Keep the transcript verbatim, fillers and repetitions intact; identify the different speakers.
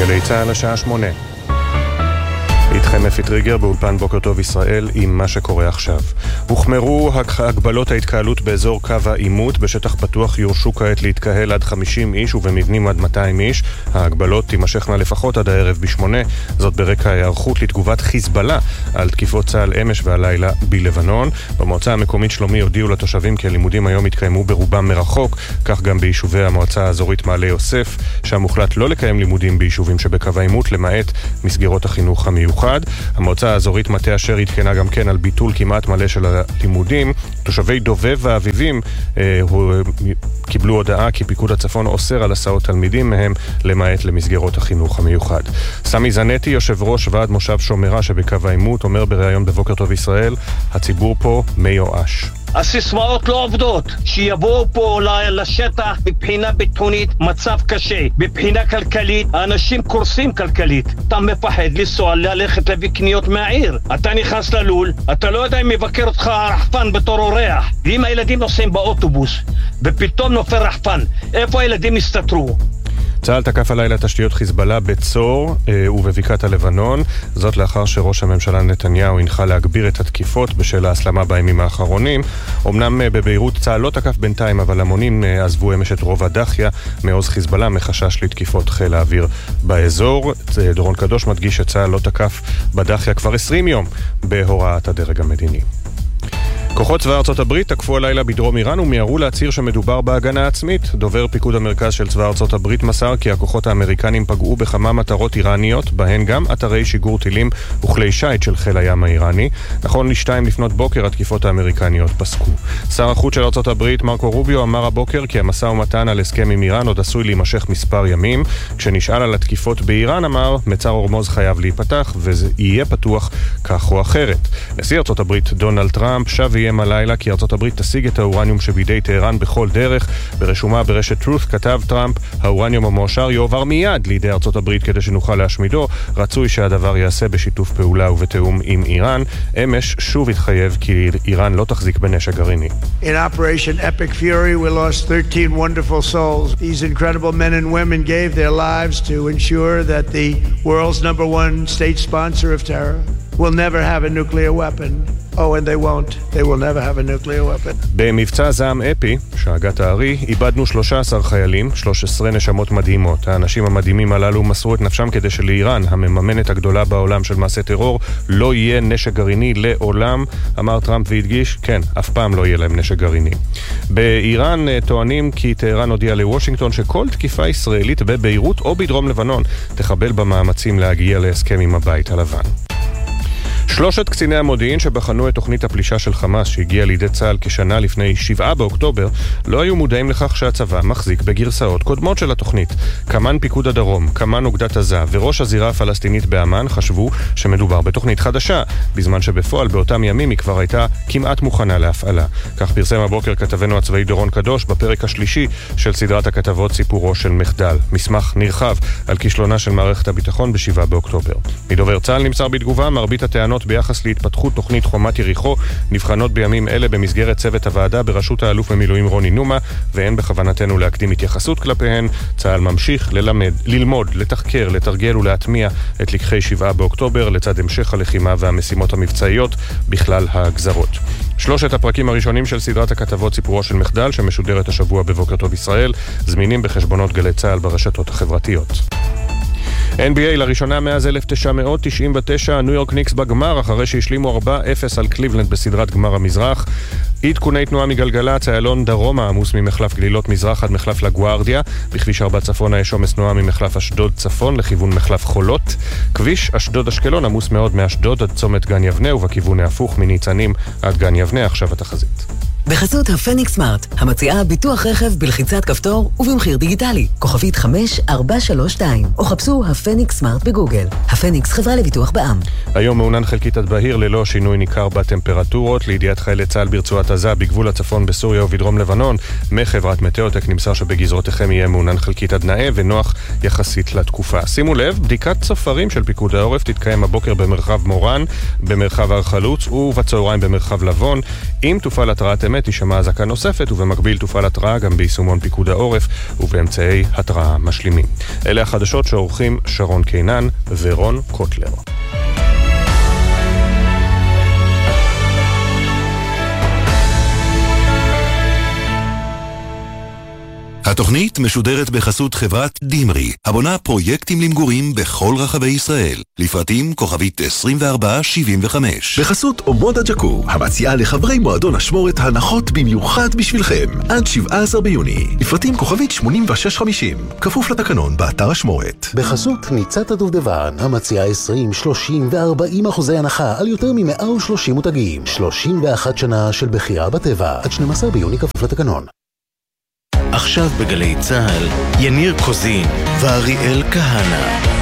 Speaker 1: גלי צהל השעה שמונה. איתכם אפי טריגר באולפן בוקר טוב ישראל עם מה שקורה עכשיו. הוחמרו הגבלות ההתקהלות באזור קו העימות. בשטח פתוח יורשו כעת להתקהל עד חמישים איש ובמבנים עד מאתיים איש. ההגבלות תימשכנה לפחות עד הערב בשמונה. זאת ברקע ההיערכות לתגובת חיזבאללה על תקיפות צה"ל אמש והלילה בלבנון. במועצה המקומית שלומי הודיעו לתושבים כי הלימודים היום יתקיימו ברובם מרחוק, כך גם ביישובי המועצה האזורית מעלה יוסף, שם הוחלט לא לקיים לימודים ביישובים שבקו העימות למעט מסגרות החינוך המיוחד. המועצה האזורית מטה אשר התקנה גם כן על ביטול כמעט מלא של הלימודים. תושבי דובב והאביבים אה, קיבלו הודעה כי פיקוד הצפון אוסר על הסעות תלמידים מהם למעט למסגרות החינוך המיוחד. סמי זנטי, יושב ראש ועד מושב שומרה שבקו העימות, אומר בראיון בבוקר טוב ישראל, הציבור פה מיואש.
Speaker 2: הסיסמאות לא עובדות, שיבואו פה לשטח מבחינה ביטחונית מצב קשה, מבחינה כלכלית האנשים קורסים כלכלית. אתה מפחד לנסוע ללכת להביא קניות מהעיר, אתה נכנס ללול, אתה לא יודע אם מבקר אותך רחפן בתור אורח, ואם הילדים נוסעים באוטובוס ופתאום נופל רחפן, איפה הילדים יסתתרו?
Speaker 1: צה"ל תקף הלילה תשתיות חיזבאללה בצור אה, ובבקעת הלבנון, זאת לאחר שראש הממשלה נתניהו הנחה להגביר את התקיפות בשל ההסלמה בימים האחרונים. אמנם אה, בביירות צה"ל לא תקף בינתיים, אבל המונים אה, עזבו אמש את רוב הדחיה מעוז חיזבאללה מחשש לתקיפות חיל האוויר באזור. אה, דורון קדוש מדגיש שצה"ל לא תקף בדחיה כבר עשרים יום בהוראת הדרג המדיני. כוחות צבא ארצות הברית תקפו הלילה בדרום איראן ומיהרו להצהיר שמדובר בהגנה עצמית. דובר פיקוד המרכז של צבא ארצות הברית מסר כי הכוחות האמריקנים פגעו בכמה מטרות איראניות, בהן גם אתרי שיגור טילים וכלי שייט של חיל הים האיראני. נכון לשתיים לפנות בוקר התקיפות האמריקניות פסקו. שר החוץ של ארצות הברית מרקו רוביו אמר הבוקר כי המשא ומתן על הסכם עם איראן עוד עשוי להימשך מספר ימים. כשנשאל על התקיפות באיראן אמר, מצר הורמוז חייב להיפתח וזה יהיה פתוח כך או אחרת. נשיא ארצות הברית דונלד טראמפ שב איים הלילה כי ארצות הברית תשיג את האורניום שבידי טהרן בכל דרך. ברשומה ברשת טרות כתב טראמפ, האורניום המועשר יועבר מיד לידי ארצות הברית כדי שנוכל להשמידו. רצוי שהדבר יעשה בשיתוף פעולה ובתיאום עם איראן. אמש שוב התחייב כי איראן לא תחזיק בנשק גרעיני.
Speaker 3: In Operation Epic Fury we lost thirteen wonderful souls. These incredible men and women gave their lives to ensure that the world's number one state sponsor of terror will never have a nuclear weapon. Oh, and they won't. They will never have a nuclear weapon.
Speaker 1: במבצע זעם אפי, שהגת הארי, איבדנו שלושה עשר חיילים, שלוש עשרה נשמות מדהימות. האנשים המדהימים הללו מסרו את נפשם כדי שלאיראן, המממנת הגדולה בעולם של מעשה טרור, לא יהיה נשק גרעיני לעולם, אמר טראמפ והדגיש, כן, אף פעם לא יהיה להם נשק גרעיני. באיראן טוענים כי טהרן הודיע לוושינגטון שכל תקיפה ישראלית בביירות או בדרום לבנון תחבל במאמצים להגיע להסכם עם הבית הלבן. שלושת קציני המודיעין שבחנו את תוכנית הפלישה של חמאס שהגיעה לידי צה"ל כשנה לפני שבעה באוקטובר לא היו מודעים לכך שהצבא מחזיק בגרסאות קודמות של התוכנית. כמן פיקוד הדרום, כמן אוגדת עזה וראש הזירה הפלסטינית באמן חשבו שמדובר בתוכנית חדשה, בזמן שבפועל באותם ימים היא כבר הייתה כמעט מוכנה להפעלה. כך פרסם הבוקר כתבנו הצבאי דורון קדוש בפרק השלישי של סדרת הכתבות סיפורו של מחדל. מסמך נרחב על כישלונה של מערכת הביטחון בשבעה באוקטובר. מדובר צה"ל נמסר בתגובה, מרבית הטענות ביחס להתפתחות תוכנית חומת יריחו נבחנות בימים אלה במסגרת צוות הוועדה בראשות האלוף במילואים רוני נומה, ואין בכוונתנו להקדים התייחסות כלפיהן. צה"ל ממשיך ללמד, ללמוד, לתחקר, לתרגל ולהטמיע את לקחי שבעה באוקטובר לצד המשך הלחימה והמשימות המבצעיות בכלל הגזרות. שלושת הפרקים הראשונים של סדרת הכתבות סיפורו של מחדל שמשודרת השבוע בבוקר טוב ישראל זמינים בחשבונות גלי צה"ל ברשתות החברתיות. אן בי איי לראשונה מאז אלף תשע מאות תשעים ותשע, ניו יורק ניקס בגמר אחרי שהשלימו ארבע אפס על קליבלנד בסדרת גמר המזרח. עדכוני תנועה מגלגלצ, איילון דרומה עמוס ממחלף גלילות מזרח עד מחלף לגוארדיה, בכביש ארבע צפונה יש עומס תנועה ממחלף אשדוד צפון לכיוון מחלף חולות, כביש אשדוד אשקלון עמוס מאוד מאשדוד עד צומת גן יבנה ובכיוון ההפוך מניצנים עד גן יבנה. עכשיו התחזית.
Speaker 4: בחסות הפניקס סמארט, המציעה ביטוח רכב בלחיצת כפתור ובמחיר דיגיטלי. כוכבית חמש ארבע שלוש שתיים, או חפשו הפניקס סמארט בגוגל. הפניקס חברה לביטוח בע"מ.
Speaker 1: היום מעונן חלקית עד בהיר ללא שינוי ניכר בטמפרטורות. לידיעת חיילי צה"ל ברצועת עזה בגבול הצפון בסוריה ובדרום לבנון, מחברת מטאוטק נמסר שבגזרותיכם יהיה מעונן חלקית עד נאה ונוח יחסית לתקופה. שימו לב, בדיקת צופרים של פיקוד העורף תתקיים הבוקר במרחב מורן, במרחב הר חלוץ ובצהריים במרחב לבון. אם תופעל התרעת אמת מסוימת תישמע אזעקה נוספת, ובמקביל תופעל התראה גם ביישומון פיקוד העורף ובאמצעי התראה משלימים. אלה החדשות שעורכים שרון קינן ורון קוטלר.
Speaker 5: התוכנית משודרת בחסות חברת דימרי, הבונה פרויקטים למגורים בכל רחבי ישראל. לפרטים כוכבית עשרים וארבע שבעים וחמש.
Speaker 6: בחסות אומודה ג'קו, המציעה לחברי מועדון אשמורת הנחות במיוחד בשבילכם. עד שבעה עשר ביוני. לפרטים כוכבית שמונים ושש חמישים. כפוף לתקנון באתר אשמורת.
Speaker 7: בחסות ניצת הדובדבן, המציעה עשרים, שלושים ו-ארבעים אחוזי הנחה על יותר מ-מאה ושלושים מותגים. שלושים ואחת שנה של בחירה בטבע. עד שנים עשר ביוני כפוף לתקנון.
Speaker 8: עכשיו בגלי צהל, יניר קוזין ואריאל כהנה.